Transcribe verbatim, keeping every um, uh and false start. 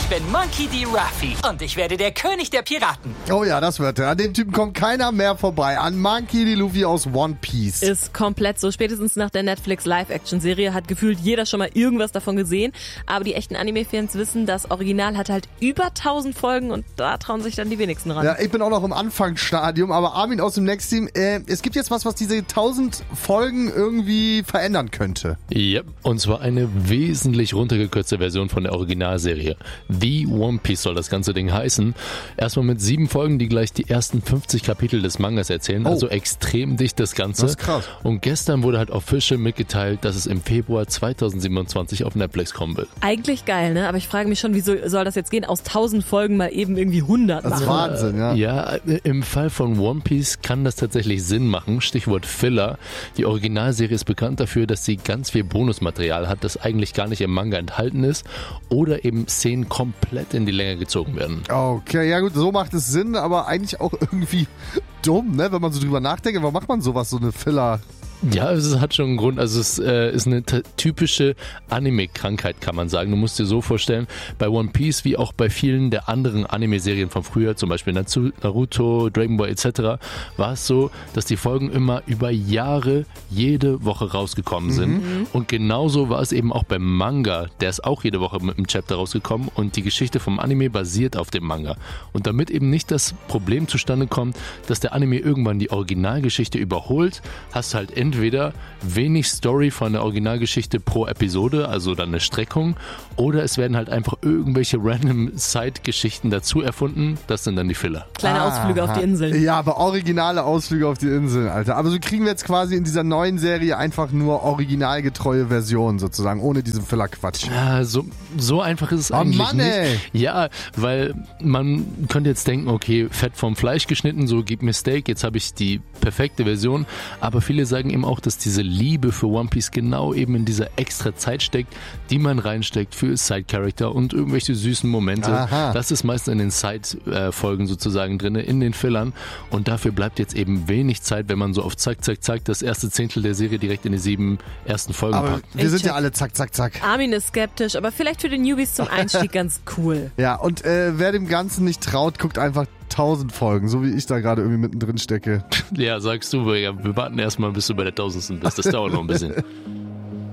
bin Monkey D. Ruffy und ich werde der König der Piraten. Oh ja, das wird er. An dem Typen kommt keiner mehr vorbei. An Monkey D. Luffy aus One Piece. Ist komplett so. Spätestens nach der Netflix Live-Action-Serie hat gefühlt jeder schon mal irgendwas davon gesehen. Aber die echten Anime-Fans wissen, das Original hat halt über tausend Folgen und da trauen sich dann die wenigsten ran. Ja, ich bin auch noch im Anfangsstadium, aber Armin aus dem Next Team, äh, es gibt jetzt was, was diese tausend Folgen irgendwie verändern könnte. Ja, und zwar eine wesentlich runtergekürzte Version von der Originalserie. The One Piece soll das ganze Ding heißen. Erstmal mit sieben Folgen, die gleich die ersten fünfzig Kapitel des Mangas erzählen. Oh. Also extrem dicht das Ganze. Das ist krass. Und gestern wurde halt official mitgeteilt, dass es im Februar zweitausendsiebenundzwanzig auf Netflix kommen wird. Eigentlich geil, ne? Aber ich frage mich schon, wieso soll das jetzt gehen? Aus tausend Folgen mal eben irgendwie hundert machen. Das ist Wahnsinn, ja. Ja, im Fall von One Piece kann das tatsächlich Sinn machen. Stichwort Filler. Die Originalserie ist bekannt dafür, dass sie ganz viel Bonusmaterial hat, das eigentlich gar nicht im Manga enthalten ist. Oder eben Szenen komplett in die Länge gezogen werden. Okay, ja gut, so macht es Sinn, aber eigentlich auch irgendwie dumm, ne? Wenn man so drüber nachdenkt, warum macht man sowas, so eine Filler? Ja, es hat schon einen Grund. Also es äh, ist eine t- typische Anime-Krankheit, kann man sagen. Du musst dir so vorstellen, bei One Piece wie auch bei vielen der anderen Anime-Serien von früher, zum Beispiel Naruto, Dragon Ball et cetera, war es so, dass die Folgen immer über Jahre jede Woche rausgekommen sind. Mhm. Und genauso war es eben auch beim Manga. Der ist auch jede Woche mit einem Chapter rausgekommen und die Geschichte vom Anime basiert auf dem Manga. Und damit eben nicht das Problem zustande kommt, dass der Anime irgendwann die Originalgeschichte überholt, hast du halt in entweder wenig Story von der Originalgeschichte pro Episode, also dann eine Streckung, oder es werden halt einfach irgendwelche random Side-Geschichten dazu erfunden. Das sind dann die Filler. Kleine Ausflüge auf die Inseln. Ja, aber originale Ausflüge auf die Inseln, Alter. Aber so kriegen wir jetzt quasi in dieser neuen Serie einfach nur originalgetreue Versionen sozusagen, ohne diesen Filler-Quatsch. Ja, so, so einfach ist es oh eigentlich Mann, nicht. Ey. Ja, weil man könnte jetzt denken, okay, Fett vom Fleisch geschnitten, so gib mir Steak, jetzt habe ich die perfekte Version. Aber viele sagen eben auch, dass diese Liebe für One Piece genau eben in dieser extra Zeit steckt, die man reinsteckt für Side-Character und irgendwelche süßen Momente. Aha. Das ist meistens in den Side-Folgen sozusagen drin, in den Fillern. Und dafür bleibt jetzt eben wenig Zeit, wenn man so auf zack, zack, zack das erste Zehntel der Serie direkt in die sieben ersten Folgen aber packt. Wir sind ja alle zack, zack, zack. Armin ist skeptisch, aber vielleicht für den Newbies zum Einstieg ganz cool. Ja, und äh, wer dem Ganzen nicht traut, guckt einfach tausend Folgen, so wie ich da gerade irgendwie mittendrin stecke. Ja, sagst du, wir warten erstmal, bis du bei der tausendsten bist. Das dauert noch ein bisschen.